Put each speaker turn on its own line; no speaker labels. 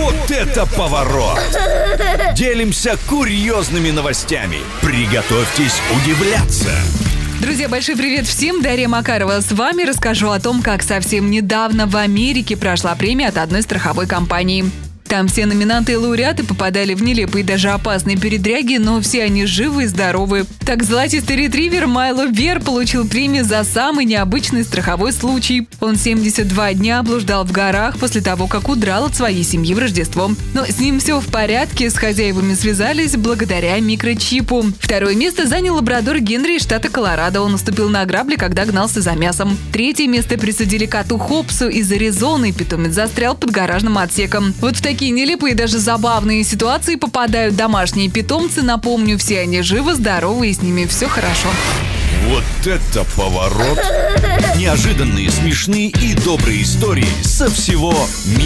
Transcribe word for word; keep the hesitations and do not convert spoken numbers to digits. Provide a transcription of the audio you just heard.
Вот это поворот! Делимся курьезными новостями. Приготовьтесь удивляться.
Друзья, большой привет всем! Дарья Макарова с вами. Расскажу о том, как совсем недавно в Америке прошла премия от одной страховой компании. Там все номинанты и лауреаты попадали в нелепые и даже опасные передряги, но все они живы и здоровы. Так, золотистый ретривер Майло Бер получил премию за самый необычный страховой случай. Он семьдесят два дня блуждал в горах после того, как удрал от своей семьи в Рождество. Но с ним все в порядке, с хозяевами связались благодаря микрочипу. Второе место занял лабрадор Генри из штата Колорадо. Он наступил на грабли, когда гнался за мясом. Третье место присудили коту Хопсу из Аризоны. Питомец застрял под гаражным отсеком. Вот в такие нелепые и даже забавные ситуации попадают домашние питомцы. Напомню, все они живы, здоровы и с ними все хорошо.
Вот это поворот! Неожиданные, смешные и добрые истории со всего мира.